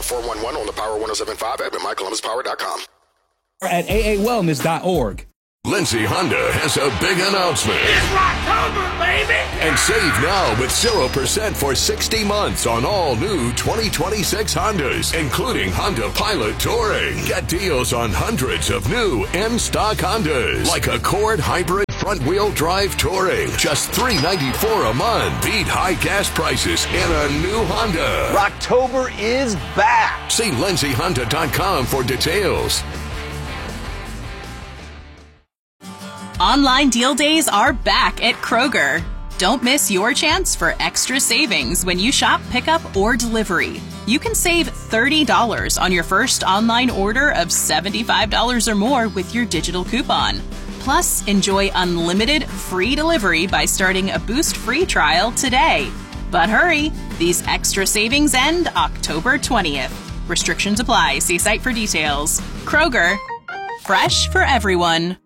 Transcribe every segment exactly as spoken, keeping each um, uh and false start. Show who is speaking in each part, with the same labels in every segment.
Speaker 1: four one one on the Power one oh seven point five app at my columbus power dot com.
Speaker 2: At A A wellness dot org.
Speaker 3: Lindsay Honda has a big announcement.
Speaker 4: It's Rocktober, baby!
Speaker 3: And save now with zero percent for sixty months on all new twenty twenty-six Hondas, including Honda Pilot Touring. Get deals on hundreds of new in-stock Hondas, like Accord Hybrid front-wheel drive Touring. Just three hundred ninety-four dollars a month. Beat high gas prices in a new Honda.
Speaker 5: Rocktober is back.
Speaker 3: See lindsay honda dot com for details.
Speaker 6: Online deal days are back at Kroger. Don't miss your chance for extra savings when you shop pickup or delivery. You can save thirty dollars on your first online order of seventy-five dollars or more with your digital coupon. Plus, enjoy unlimited free delivery by starting a Boost free trial today. But hurry, these extra savings end October twentieth. Restrictions apply. See site for details. Kroger, fresh for everyone.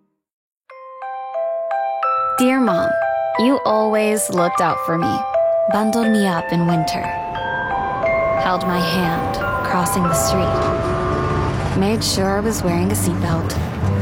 Speaker 7: Dear Mom, you always looked out for me, bundled me up in winter, held my hand crossing the street, made sure I was wearing a seatbelt,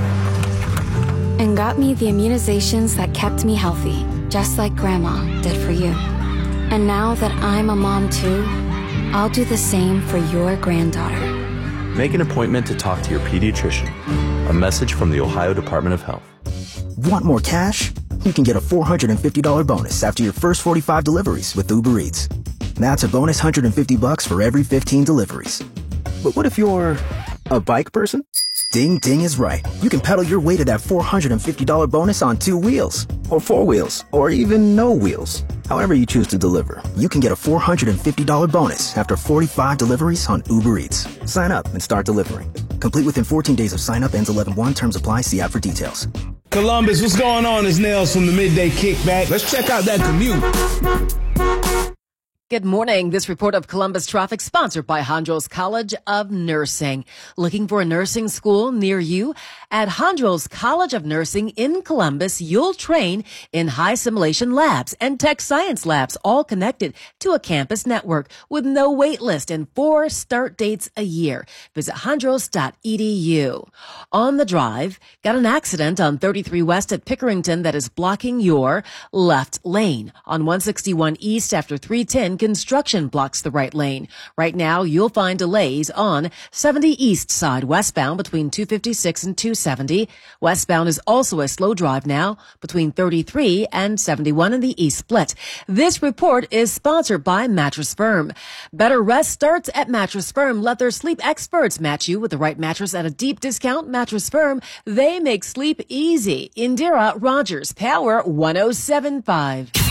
Speaker 7: and got me the immunizations that kept me healthy, just like Grandma did for you. And now that I'm a mom too, I'll do the same for your granddaughter.
Speaker 8: Make an appointment to talk to your pediatrician. A message from the Ohio Department of Health.
Speaker 9: Want more cash? You can get a four hundred fifty dollars bonus after your first forty-five deliveries with Uber Eats. That's a bonus one hundred fifty bucks for every fifteen deliveries. But what if you're a bike person? Ding Ding is right. You can pedal your way to that four hundred fifty dollars bonus on two wheels, or four wheels, or even no wheels. However you choose to deliver, you can get a four hundred fifty dollars bonus after forty-five deliveries on Uber Eats. Sign up and start delivering. Complete within fourteen days of sign up. Ends eleven one. Terms apply. See app for details.
Speaker 10: Columbus, what's going on? It's Nails from the Midday Kickback. Let's check out that commute.
Speaker 11: Good morning. This report of Columbus traffic sponsored by Hondros College of Nursing. Looking for a nursing school near you? At Hondros College of Nursing in Columbus, you'll train in high simulation labs and tech science labs, all connected to a campus network with no wait list and four start dates a year. Visit hondros dot e d u. On the drive, got an accident on thirty-three West at Pickerington that is blocking your left lane. On one sixty-one East after three ten, construction blocks the right lane. Right now, you'll find delays on seventy East side westbound between two fifty-six and two seventy. Westbound is also a slow drive now between thirty-three and seventy-one in the East split. This report is sponsored by Mattress Firm. Better rest starts at Mattress Firm. Let their sleep experts match you with the right mattress at a deep discount. Mattress Firm, they make sleep easy. Indira Rogers, Power one oh seven point five.